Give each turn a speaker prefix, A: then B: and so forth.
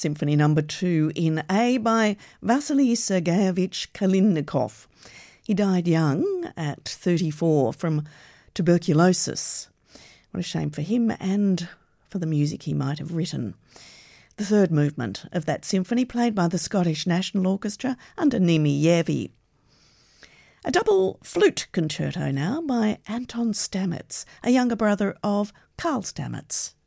A: Symphony No. 2 in A by Vasily Sergeyevich Kalinnikov. He died young at 34 from tuberculosis. What a shame for him and for the music he might have written. The third movement of that symphony, played by the Scottish National Orchestra under Niemi Järvi. A double flute concerto now by Anton Stamets, a younger brother of Carl Stamets.